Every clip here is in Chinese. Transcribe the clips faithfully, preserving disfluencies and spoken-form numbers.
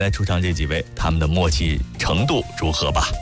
来出场这几位，他们的默契程度如何吧？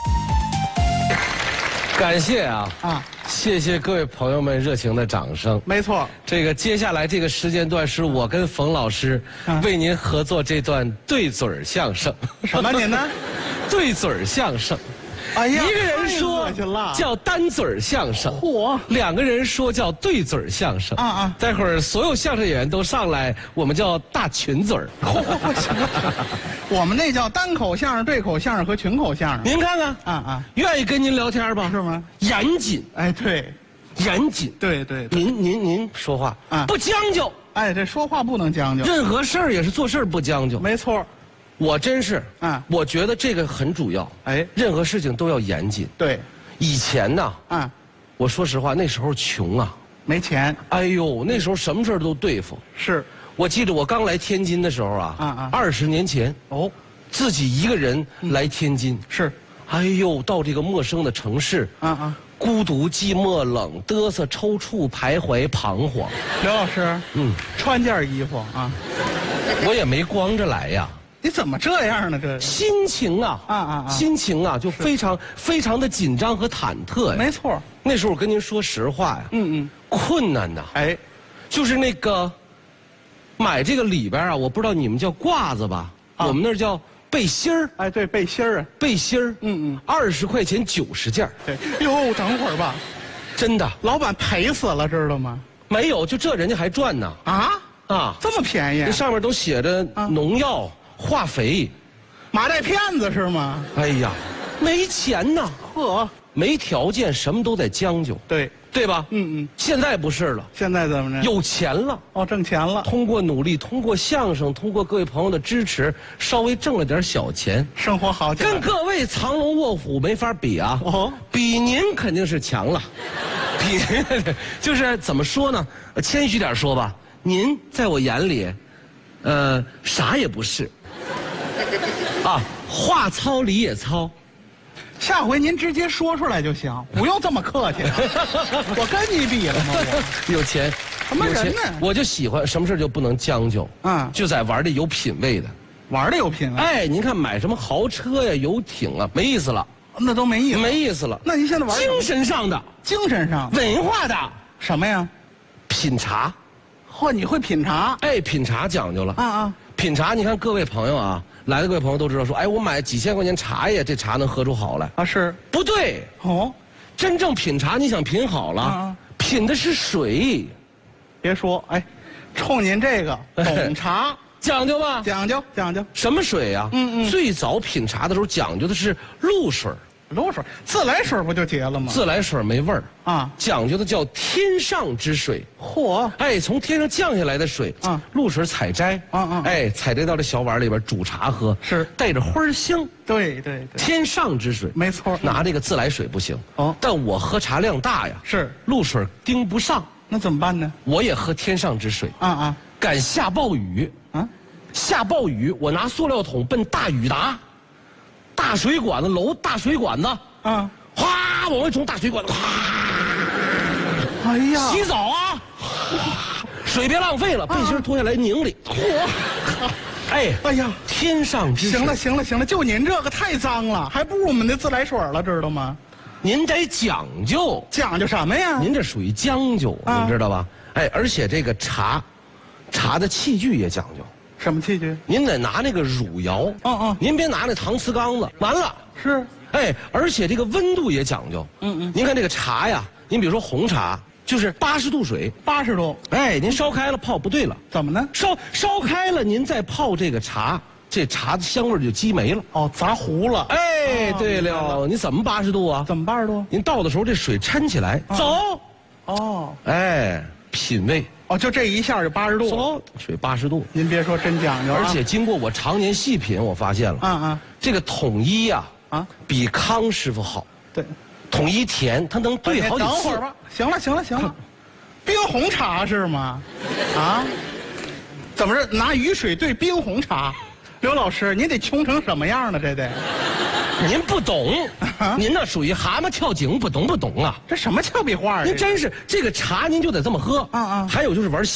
感谢啊啊！谢谢各位朋友们热情的掌声。 没错， 这个接下来这个时间段是我跟冯老师为您合作这段对嘴儿相声。 什么您呢？ 对嘴儿相声。 哎呀， 一个人说叫单嘴儿相声，嚯；两个人说叫对嘴儿相声。啊啊！待会儿所有相声演员都上来，我们叫大群嘴儿。 我们那叫单口相声、对口相声和群口相声。 您看看， 啊啊， 愿意跟您聊天吧？ 是吗？ 严谨， 哎，对， 严谨， 对对对。 您您您说话啊，不将就。 哎，这说话不能将就。 任何事儿也是做事儿不将就。 没错。 我真是， 啊， 我觉得这个很主要。哎，任何事情都要严谨。 对， 以前呢， 啊， 我说实话，那时候穷啊， 没钱。 哎呦，那时候什么事儿都对付。 是， 我记得我刚来天津的时候啊， 啊啊， 二十年前，哦，自己一个人来天津。 是， 哎呦，到这个陌生的城市，啊啊，孤独、寂寞、冷、嘚瑟、抽搐、徘徊、彷徨。 刘老师，嗯，穿件衣服啊， 我也没光着来呀。 你怎么这样呢？这心情啊，啊啊啊，心情啊，就非常非常的紧张和忐忑呀。 没错， 那时候我跟您说实话呀，嗯嗯，困难呐，哎，就是那个买这个里边啊，我不知道你们叫褂子吧，我们那儿叫背心儿。 哎，对，背心儿啊， 背心儿，嗯嗯，二十块钱九十件。 对，哟，等会儿吧， 真的， 老板赔死了，知道吗？ 没有，就这人家还赚呢。啊啊，这么便宜？ 这上面都写着农药。化肥， 马带骗子是吗？ 哎呀，没钱呐，呵，没条件，什么都得将就， 对对吧？ 嗯嗯。 现在不是了， 现在怎么着？ 有钱了哦，挣钱了。 通过努力，通过相声，通过各位朋友的支持，稍微挣了点小钱， 生活好起来。 跟各位藏龙卧虎没法比啊！哦，比您肯定是强了，比就是怎么说呢？谦虚点说吧，您在我眼里，呃，啥也不是。啊，话糙理也糙， 下回您直接说出来就行，不用这么客气。我跟你比了吗？ 有钱， 什么人呢？ 我就喜欢什么事就不能将就，啊，就在玩的有品位的， 玩的有品位。 哎，您看买什么豪车呀、游艇啊，没意思了， 那都没意思， 没意思了。 那您现在玩精神上的， 精神上文化的什么呀？ 品茶。 嚯，你会品茶？ 哎，品茶讲究了。啊啊，品茶，你看各位朋友啊。来的各位朋友都知道，说，哎，我买几千块钱茶叶，这茶能喝出好来啊？是不对哦，真正品茶，你想品好了，啊、品的是水。 别说，哎，冲您这个懂茶， 讲究吧？ 讲究讲究。 什么水呀、啊？嗯嗯。最早品茶的时候讲究的是露水。 露水，自来水不就结了吗？ 自来水没味儿啊，讲究的叫天上之水。嚯，哎，从天上降下来的水啊，露水采摘，啊啊，哎，采摘到这小碗里边煮茶喝，是带着花香。 对对对， 天上之水， 没错。 拿这个自来水不行哦，但我喝茶量大呀，是露水盯不上， 那怎么办呢？ 我也喝天上之水。啊啊，赶下暴雨啊，下暴雨，我拿塑料桶奔大雨达。大水管子楼，大水管子，啊，哗往外冲，大水管子，哗，哎呀，洗澡啊，水别浪费了，背心脱下来拧里，嚯，哎，哎呀，天上之水。 行了行了行了，就您这个太脏了，还不如我们那自来水了，知道吗？ 您得讲究， 讲究什么呀？ 您这属于将就，您知道吧？哎，而且这个茶，茶的器具也讲究。 什么器具？ 您得拿那个汝窑，嗯嗯，您别拿那搪瓷缸子。完了， 是， 哎，而且这个温度也讲究。嗯嗯，您看这个茶呀，您比如说红茶，就是八十度水， 八十度， 哎，您烧开了泡不对了， 怎么呢？ 烧烧开了，您再泡这个茶，这茶的香味就积没了。 哦，砸糊了。 哎，对了，你怎么八十度啊？ 怎么八十度？ 您倒的时候这水抻起来，走。哦，哎，品味。 哦，就这一下就八十度， 走，水八十度。 您别说，真讲究。 而且经过我常年细品，我发现了，啊啊，这个统一呀，啊，比康师傅好。对，统一甜，它能兑好几次。 等会儿吧，行了行了行了，冰红茶是吗？啊，怎么着？拿雨水兑冰红茶？刘老师，您得穷成什么样呢？这得。 您不懂，啊、您那属于蛤蟆跳井，不懂不懂啊！ 这什么俏皮话啊？ 您真是这个茶，您就得这么喝。啊啊！还有就是玩香，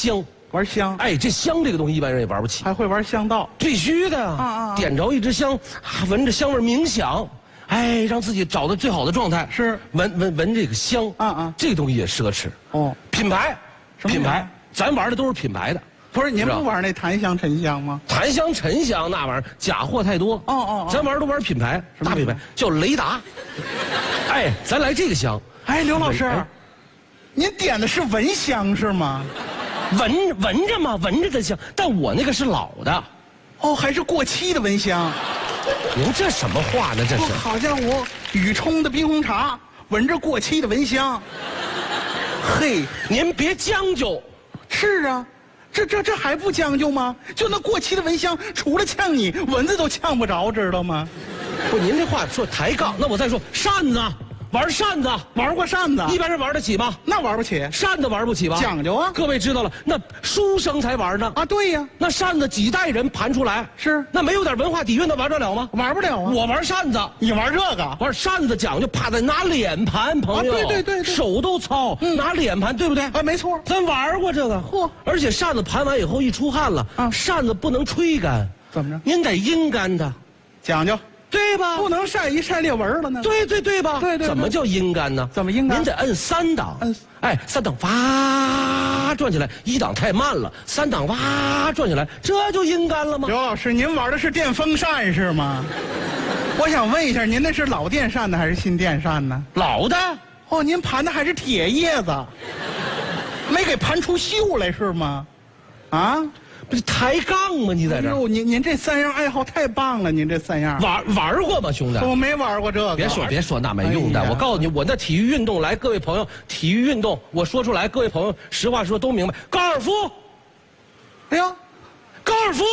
玩香。 哎，这香这个东西一般人也玩不起， 还会玩香道， 必须的啊啊！ 点着一支香，啊，闻着香味冥想，哎，让自己找到最好的状态。 是闻闻闻这个香， 啊啊， 这个东西也奢侈哦。 品牌，品牌，咱玩的都是品牌的。 不是您不玩那檀香沉香吗？ 檀香沉香那玩意儿假货太多。 哦哦， 咱玩都玩品牌，大品牌叫雷达。哎，咱来这个香。 哎，刘老师，您点的是蚊香是吗？ 闻闻着吗？闻着的香，但我那个是老的。 哦，还是过期的蚊香。 您这什么话呢？这是。 好家伙，宇冲的冰红茶，闻着过期的蚊香。嘿， 您别将就。 是啊。这这这还不将就吗？就那过期的蚊香，除了呛你，蚊子都呛不着，知道吗？ 不，您这话说抬杠。那我再说扇子，玩扇子， 玩过扇子， 一般人玩得起吗？ 那玩不起。 扇子玩不起吧？ 讲究啊！ 各位知道了，那书生才玩呢。 啊，对呀。 那扇子几代人盘出来， 是那没有点文化底蕴，那玩得了吗？ 玩不了啊！ 我玩扇子， 你玩这个？ 玩扇子讲究，怕在拿脸盘，朋友。 啊，对对对对， 手都糙，嗯、拿脸盘，对不对？ 啊，没错。 咱玩过这个，嚯！而且扇子盘完以后一出汗了，啊，扇子不能吹干， 怎么着？ 您得阴干它， 讲究。 对吧？ 不能晒一晒裂纹了呢。 对对对吧？ 对对。 怎么叫阴干呢？ 怎么阴干？ 您得摁三档。摁。哎，三档哇转起来，一档太慢了，三档哇转起来，这就阴干了吗？ 刘老师，您玩的是电风扇是吗？我想问一下，您那是老电扇呢还是新电扇呢？ 老的。 哦，您盘的还是铁叶子，没给盘出锈来是吗？啊？ 不是抬杠吗？你在这儿？ 哎呦，您您这三样爱好太棒了，您这三样玩玩过吗，兄弟？ 我没玩过这个。 别说别说那没用的，哎、我告诉你，我那体育运动来，各位朋友，体育运动我说出来，各位朋友实话说都明白。高尔夫， 哎呀， 高尔夫，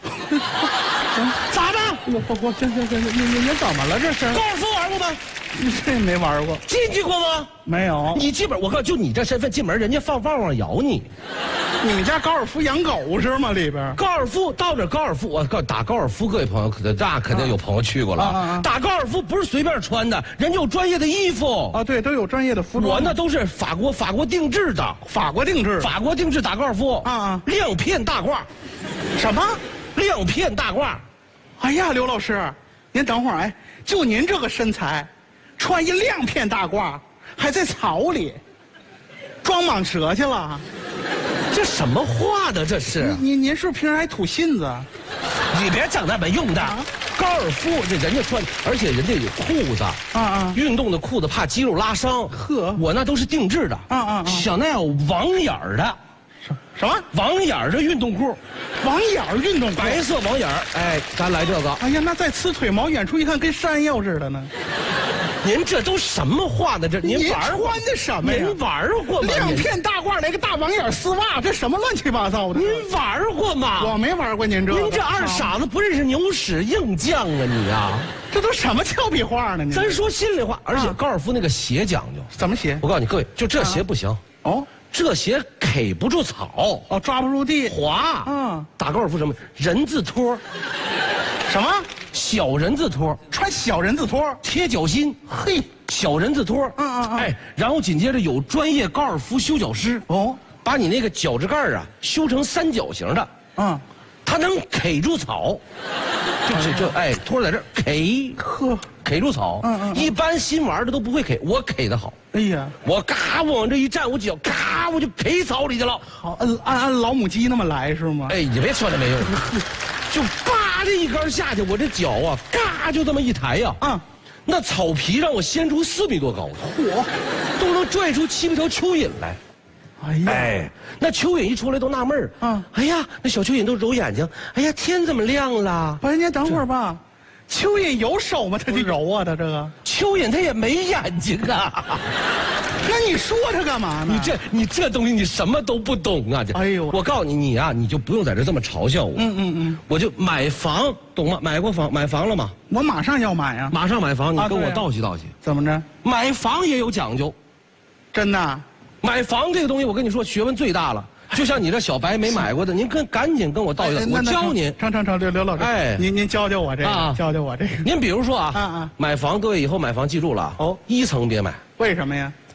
咋的？ 我我我行行行，你你你怎么了这是？ 高尔夫玩过吗？ 你这没玩过。 进去过吗？ 没有。 你基本我告诉你，就你这身份进门，人家放旺旺咬你。 你们家高尔夫养狗是吗？里边高尔夫到这高尔夫，我告打高尔夫，各位朋友可那肯定有朋友去过了。啊啊啊打高尔夫不是随便穿的，人家有专业的衣服啊，对，都有专业的服装。 我那都是法国法国定制的， 法国定制， 法国定制打高尔夫啊啊， 亮片大褂。 什么？ 亮片大褂？ 哎呀，刘老师，您等会儿，哎，就您这个身材，穿一亮片大褂，还在草里装蟒蛇去了。 这什么话呢？这是您您是不是平时还吐信子？ 你别整那没用的。啊、高尔夫这人家穿，而且人家有裤子啊啊，运动的裤子怕肌肉拉伤。呵，我那都是定制的啊啊啊，小那有网眼儿的。 什么网眼儿的运动裤？ 网眼儿运动裤， 白色网眼儿。哎，咱来这个。 哎呀，那再呲腿毛，远处一看跟山药似的呢。 您这都什么话呢？这您玩过？ 穿的什么呀？ 您玩过吗？ 亮片大褂，来个大网眼丝袜，这什么乱七八糟的？ 您玩过吗？ 我没玩过您这。 您这二傻子不认识牛屎硬犟啊你啊！ 这都什么俏皮话呢？ 咱说心里话，而且高尔夫那个鞋讲究， 怎么鞋？ 我告诉你各位，就这鞋不行哦。这鞋 K 不住草哦，抓不住地， 滑。嗯，打高尔夫什么人字拖？ 什么小人字拖？ 穿小人字拖， 贴脚心。嘿，小人字拖。嗯嗯嗯。哎，然后紧接着有专业高尔夫修脚师哦，把你那个脚趾盖啊修成三角形的。嗯，它能 K 住草。就就哎，拖在这儿 K 呵 K 住草。嗯嗯。一般新玩的都不会 K， 我 K 的好。哎呀，我嘎我往这一站，我脚嘎我就 K 草里去了。 好，按按按老母鸡那么来是吗？ 哎，你别说这没用，就叭这一杆下去，我这脚啊嘎就这么一抬呀。啊，那草皮让我掀出四米多高，嚯，都能拽出七八条蚯蚓来。哎呀，哎，那蚯蚓一出来都纳闷儿。啊，哎呀，那小蚯蚓都揉眼睛。哎呀，天怎么亮了？ 不是，您等会儿吧。蚯蚓有手吗？它就揉啊，它这个蚯蚓它也没眼睛啊。 那你说它干嘛呢？ 你这你这东西你什么都不懂啊！这哎呦，我告诉你，你啊，你就不用在这这么嘲笑我。嗯嗯嗯，我就买房，懂吗？买过房，买房了吗？ 我马上要买呀！ 马上买房，你跟我道喜道喜。 怎么着？ 买房也有讲究， 真的。 买房这个东西，我跟你说，学问最大了。就像你这小白没买过的，您跟赶紧跟我道一道，我教您。 成成成，刘刘老师，哎，您您教教我这个，教教我这个。 您比如说啊，啊啊，买房，各位以后买房记住了哦，一层别买。 为什么呀？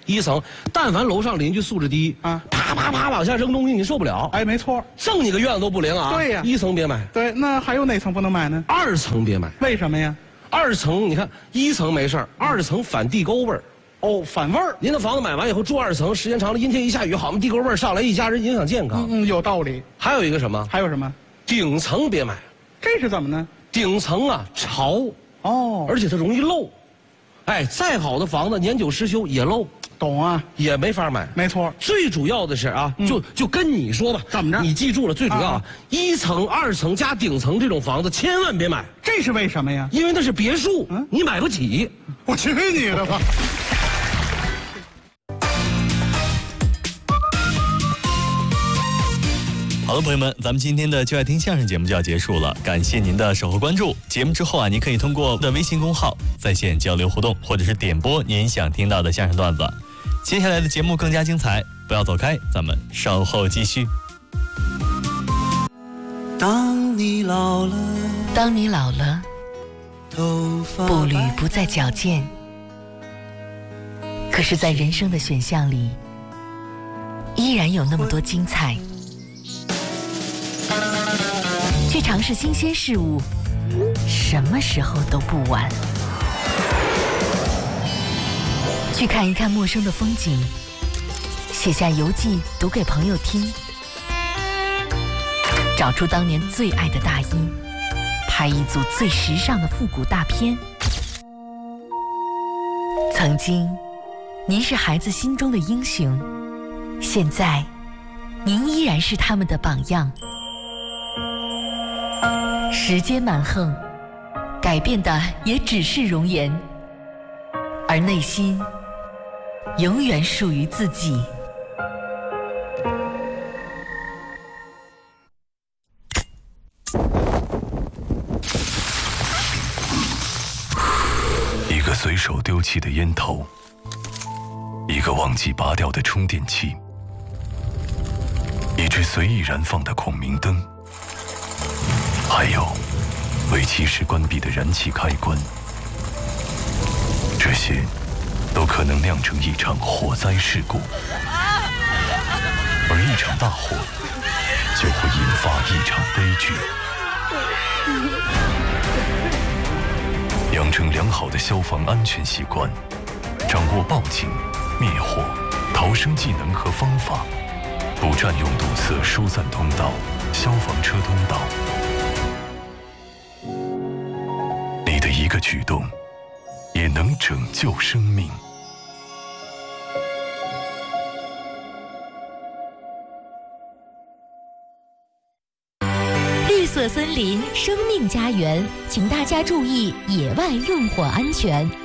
一层，但凡楼上邻居素质低啊，啪啪啪往下扔东西，你受不了。 哎，没错， 剩你个院子都不灵啊。 对呀， 一层别买。 对，那还有哪层不能买呢？ 二层别买。 为什么呀？ 二层你看，一层没事儿，二层反地沟味儿。 哦，反味儿。 您的房子买完以后住二层，时间长了，阴天一下雨，好嘛，地沟味儿上来，一家人影响健康。 嗯，有道理。 还有一个什么？ 还有什么？ 顶层别买。 这是怎么呢？ 顶层啊潮。哦，而且它容易漏。哎，再好的房子年久失修也漏。 懂啊， 也没法买。 没错， 最主要的是啊，嗯、就就跟你说吧， 怎么着？ 你记住了，最主要啊，一层、二层加顶层这种房子千万别买。 这是为什么呀？ 因为那是别墅，嗯，你买不起。 我去你的吧！ 好了，朋友们，咱们今天的就爱听相声节目就要结束了，感谢您的守候关注。节目之后啊，您可以通过我的微信公号在线交流互动，或者是点播您想听到的相声段子。接下来的节目更加精彩，不要走开，咱们稍后继续。 当你老了， 当你老了，步履不再矫健，可是在人生的选项里，依然有那么多精彩。去尝试新鲜事物，什么时候都不晚。去看一看陌生的风景，写下游记读给朋友听。找出当年最爱的大衣，拍一组最时尚的复古大片。曾经，您是孩子心中的英雄，现在，您依然是他们的榜样。时间蛮横，改变的也只是容颜，而内心永远属于自己。 一个随手丢弃的烟头，一个忘记拔掉的充电器，一只随意燃放的孔明灯，还有为期时关闭的燃气开关，这些都可能酿成一场火灾事故，而一场大火就会引发一场悲剧。养成良好的消防安全习惯，掌握报警、灭火、逃生技能和方法，不占用堵塞疏散通道、消防车通道。你的一个举动，也能拯救生命。 绿色森林，生命家园，请大家注意野外用火安全。